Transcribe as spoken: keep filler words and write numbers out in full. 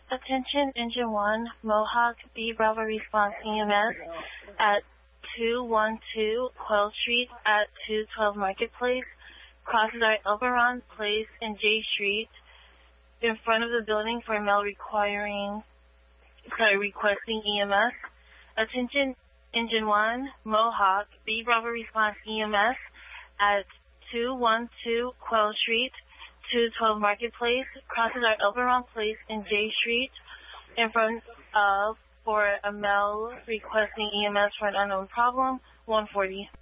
Attention Engine one, Mohawk, B Bravo Response E M S at two one two Quail Street at two twelve Marketplace, crosses our Elberon Place and J Street in front of the building for a male requiring, sorry, requesting E M S. Attention Engine one, Mohawk, B Bravo Response E M S at two one two Quail Street, two twelve Marketplace, crosses our Elberon Place and J Street in front of for a male requesting E M S for an unknown problem, one forty.